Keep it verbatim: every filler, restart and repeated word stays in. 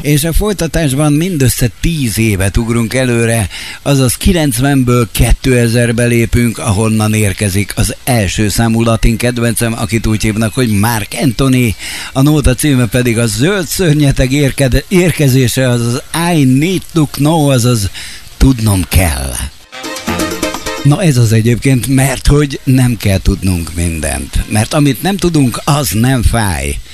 És a folytatásban mindössze tíz évet ugrunk előre, azaz kilencvenből kétezerbe lépünk, ahonnan érkezik az első számú latin kedvencem, akit úgy hívnak, hogy Marc Anthony. A nóta címe pedig a Zöld szörnyeteg érkede, érkezése, azaz I need to know, azaz tudnom kell. Na ez az egyébként, mert hogy nem kell tudnunk mindent. Mert amit nem tudunk, az nem fáj.